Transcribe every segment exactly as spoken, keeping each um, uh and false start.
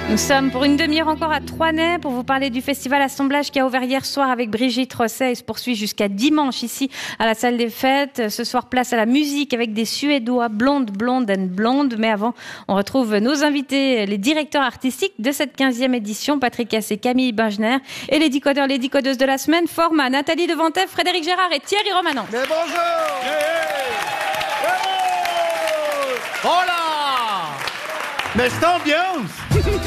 Nous sommes pour une demi-heure encore à Troisnay pour vous parler du festival Assemblage qui a ouvert hier soir avec Brigitte Rosset et se poursuit jusqu'à dimanche ici à la salle des fêtes. Ce soir, place à la musique avec des Suédois, Blonde, Blonde and Blonde. Mais avant, on retrouve nos invités, les directeurs artistiques de cette quinzième édition, Patrick Hess et Camille Bingener, et les décodeurs, les décodeuses de la semaine, format Nathalie Devantev, Frédéric Gérard et Thierry Romanant. Mais bonjour hey, hey. Oh là mais c'est ambiance.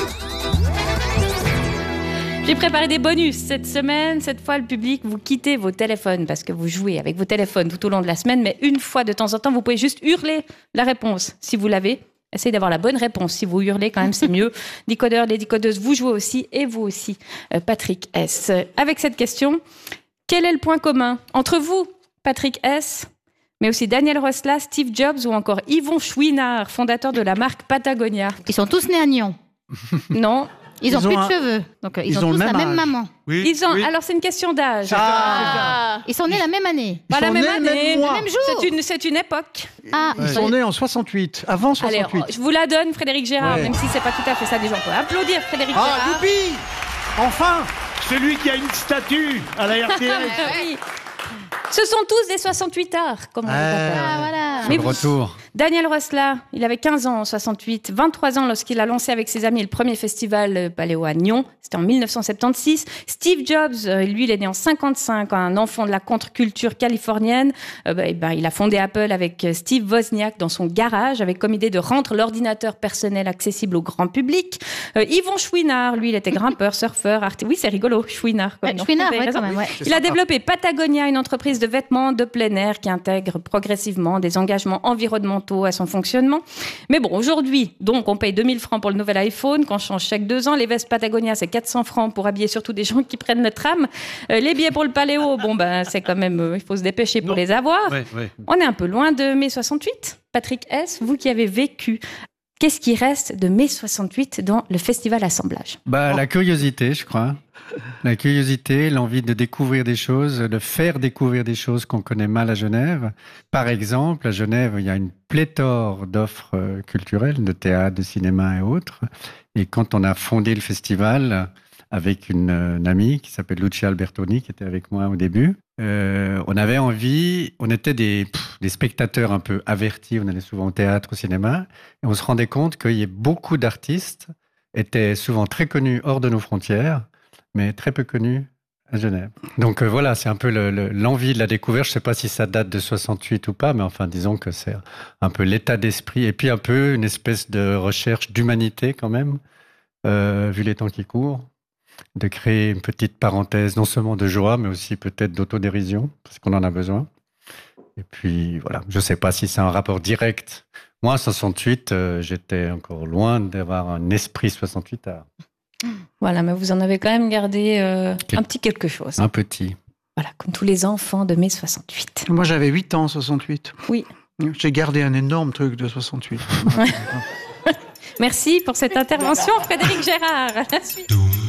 J'ai préparé des bonus cette semaine. Cette fois, le public, vous quittez vos téléphones parce que vous jouez avec vos téléphones tout au long de la semaine. Mais une fois de temps en temps, vous pouvez juste hurler la réponse si vous l'avez. Essayez d'avoir la bonne réponse. Si vous hurlez, quand même, c'est mieux. Décodeurs, les décodeuses, vous jouez aussi. Et vous aussi, Patrick Hess. Avec cette question, quel est le point commun entre vous, Patrick Hess, mais aussi Daniel Rosla, Steve Jobs ou encore Yvon Chouinard, fondateur de la marque Patagonia? Ils sont tous nés à Nyon. Non. Ils, ils ont, ont plus un... de cheveux. Donc ils, ils ont, ont tous même la même âge. Maman. Oui, ils ont... oui. Alors c'est une question d'âge. Ah. Ils sont nés la même année. Pas la même année. Le même jour. C'est une, c'est une époque. Ah. Ils ouais. sont nés en soixante-huit. Avant soixante-huit. Allez, je vous la donne, Frédéric Gérard, ouais. même si c'est pas tout à fait ça. Des gens peuvent applaudir Frédéric ah, Gérard. Ah, youpi. Enfin, celui qui a une statue à la R T S. Oui. Ce sont tous des soixante-huitards, comme on dit. Ah, voilà. Mais retour. Daniel Rosla, il avait quinze ans en soixante-huit, vingt-trois ans lorsqu'il a lancé avec ses amis le premier festival Paléo à Nyon. C'était en dix-neuf cent soixante-seize. Steve Jobs, lui, il est né en cinquante-cinq, un enfant de la contre-culture californienne. Euh, bah, et ben, il a fondé Apple avec Steve Wozniak dans son garage, avec comme idée de rendre l'ordinateur personnel accessible au grand public. Euh, Yvon Chouinard, lui, il était grimpeur, surfeur, artiste. Oui, c'est rigolo, Chouinard. Ouais, Chouinard, ouais, quand même, ouais. Il a sympa. développé Patagonia, une entreprise de vêtements de plein air qui intègre progressivement des engagements environnementaux à son fonctionnement. Mais bon, aujourd'hui, donc, on paye deux mille francs pour le nouvel iPhone, qu'on change chaque deux ans. Les vestes Patagonia, c'est quatre cents francs pour habiller surtout des gens qui prennent le tram. Euh, les billets pour le Paléo, bon, ben, c'est quand même, euh, il faut se dépêcher pour non. les avoir. Ouais, ouais. On est un peu loin de mai soixante-huit. Patrick Hess, vous qui avez vécu, qu'est-ce qui reste de mai soixante-huit dans le festival Assemblage? Bah, oh. La curiosité, je crois. La curiosité, l'envie de découvrir des choses, de faire découvrir des choses qu'on connaît mal à Genève. Par exemple, à Genève, il y a une pléthore d'offres culturelles, de théâtre, de cinéma et autres. Et quand on a fondé le festival avec une, une amie qui s'appelle Lucia Albertoni, qui était avec moi au début, euh, on avait envie, on était des, pff, des spectateurs un peu avertis, on allait souvent au théâtre, au cinéma, et on se rendait compte qu'il y a beaucoup d'artistes étaient souvent très connus hors de nos frontières, mais très peu connu à Genève. Donc euh, voilà, c'est un peu le, le, l'envie de la découverte. Je ne sais pas si ça date de soixante-huit ou pas, mais enfin, disons que c'est un peu l'état d'esprit, et puis un peu une espèce de recherche d'humanité quand même, euh, vu les temps qui courent, de créer une petite parenthèse, non seulement de joie, mais aussi peut-être d'autodérision, parce qu'on en a besoin. Et puis voilà, je ne sais pas si c'est un rapport direct. Moi, en soixante-huit, euh, j'étais encore loin d'avoir un esprit soixante-huitard. Voilà, mais vous en avez quand même gardé euh, Quel... un petit quelque chose. Un petit. Voilà, comme tous les enfants de mai soixante-huit. Moi, j'avais huit ans en soixante-huit. Oui. J'ai gardé un énorme truc de soixante-huit. Merci pour cette intervention, Frédéric Gérard. À la suite.